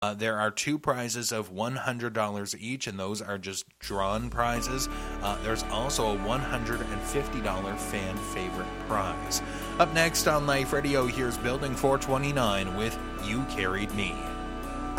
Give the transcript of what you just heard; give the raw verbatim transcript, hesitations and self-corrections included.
Uh, there are two prizes of one hundred dollars each, and those are just drawn prizes. Uh, there's also a one hundred fifty dollars fan favorite prize. Up next on Life Radio, here's Building four twenty-nine with You Carried Me.